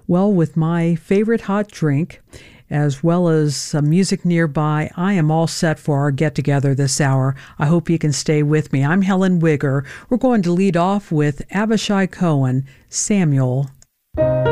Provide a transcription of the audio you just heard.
Well, with my favorite hot drink, as well as some music nearby, I am all set for our get together this hour. I hope you can stay with me. I'm Helen Wigger. We're going to lead off with Abishai Cohen, Samuel.